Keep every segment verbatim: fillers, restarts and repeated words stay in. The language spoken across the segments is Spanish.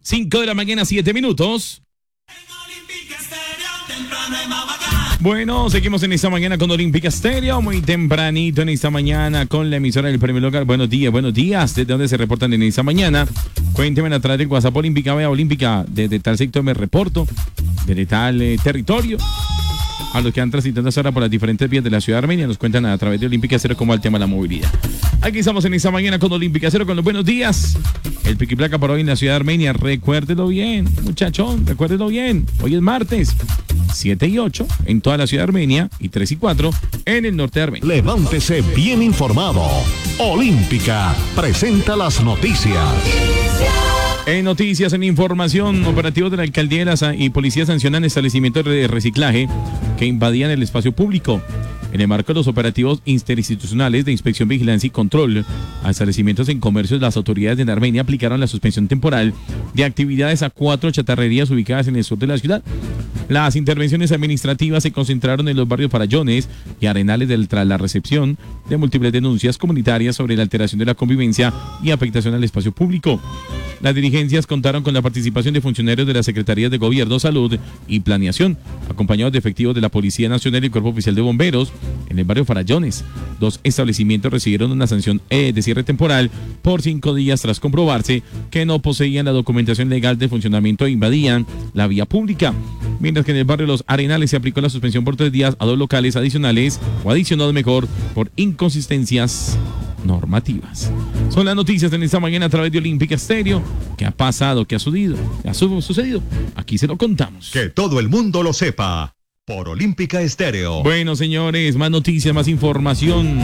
cinco de la mañana, siete minutos. Bueno, seguimos en esta mañana con Olímpica Estéreo, muy tempranito en esta mañana con la emisora del primer lugar. Buenos días, buenos días. ¿Desde dónde se reportan en esta mañana? Cuéntenme a través del WhatsApp Olímpica, vea Olímpica, desde tal sector me reporto, desde tal eh, territorio. A los que han transitado hasta ahora por las diferentes vías de la ciudad de Armenia, nos cuentan a través de Olímpica Cero cómo va el tema de la movilidad. Aquí estamos en esta mañana con Olímpica Cero, con los buenos días. El pico y placa para hoy en la ciudad de Armenia, recuérdelo bien, muchachón, recuérdelo bien. Hoy es martes, siete y ocho en toda la ciudad de Armenia y tres y cuatro en el norte de Armenia. Levántese bien informado. Olímpica presenta las noticias. En noticias, en información, operativos de la alcaldía de las, y policía sancionan establecimientos de reciclaje que invadían el espacio público. En el marco de los operativos interinstitucionales de inspección, vigilancia y control a establecimientos en comercios, las autoridades de Armenia aplicaron la suspensión temporal de actividades a cuatro chatarrerías ubicadas en el sur de la ciudad. Las intervenciones administrativas se concentraron en los barrios Farallones y Arenales del, tras la recepción de múltiples denuncias comunitarias sobre la alteración de la convivencia y afectación al espacio público. Las dirigencias contaron con la participación de funcionarios de las Secretarías de Gobierno, Salud y Planeación, acompañados de efectivos de la Policía Nacional y el Cuerpo Oficial de Bomberos. En el barrio Farallones, dos establecimientos recibieron una sanción eh, de cierre temporal por cinco días tras comprobarse que no poseían la documentación legal de funcionamiento e invadían la vía pública. Mientras que en el barrio Los Arenales se aplicó la suspensión por tres días a dos locales adicionales, o adicionados mejor, por inconsistencias normativas. Son las noticias en esta mañana a través de Olímpica Estéreo. ¿Qué ha pasado? ¿Qué ha sucedido? ¿Qué ha su sucedido? Aquí se lo contamos. Que todo el mundo lo sepa. Por Olímpica Estéreo. Bueno, señores, más noticias, más información.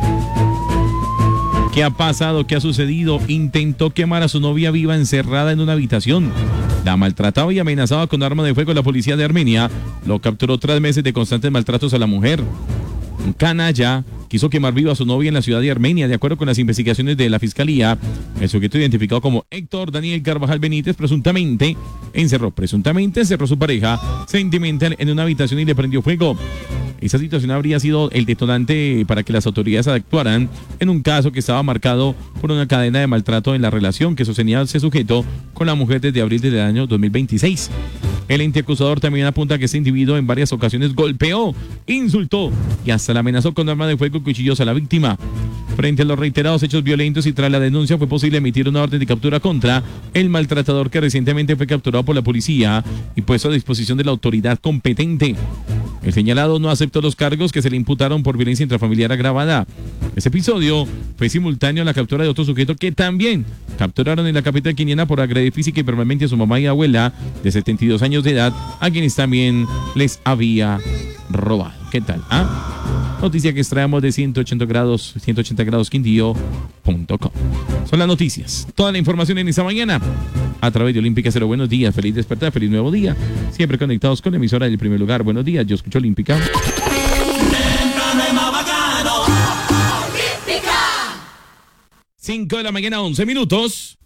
¿Qué ha pasado? ¿Qué ha sucedido? Intentó quemar a su novia viva encerrada en una habitación. La maltrataba y amenazaba con arma de fuego. La policía de Armenia lo capturó tras meses de constantes maltratos a la mujer. Un canalla quiso quemar viva a su novia en la ciudad de Armenia. De acuerdo con las investigaciones de la fiscalía, el sujeto identificado como Héctor Daniel Carvajal Benítez presuntamente encerró, presuntamente encerró a su pareja sentimental en una habitación y le prendió fuego. Esa situación habría sido el detonante para que las autoridades actuaran en un caso que estaba marcado por una cadena de maltrato en la relación que sostenía ese sujeto con la mujer desde abril del año dos mil veintiséis. El ente acusador también apunta que este individuo en varias ocasiones golpeó, insultó y hasta la amenazó con arma de fuego y cuchillos a la víctima. Frente a los reiterados hechos violentos y tras la denuncia fue posible emitir una orden de captura contra el maltratador que recientemente fue capturado por la policía y puesto a disposición de la autoridad competente. El señalado no aceptó los cargos que se le imputaron por violencia intrafamiliar agravada. Ese episodio fue simultáneo a la captura de otro sujeto que también capturaron en la capital quiniena por agredir física y verbalmente a su mamá y abuela de setenta y dos años de edad, a quienes también les había robado. ¿Qué tal? ¿Ah? Noticia que extraemos de ciento ochenta grados, ciento ochenta grados quindío punto com. Son las noticias. Toda la información en esta mañana a través de Olímpica Cero. Buenos días, feliz despertar, feliz nuevo día. Siempre conectados con la emisora del primer lugar. Buenos días, yo escucho Olímpica. cinco de la mañana, once minutos.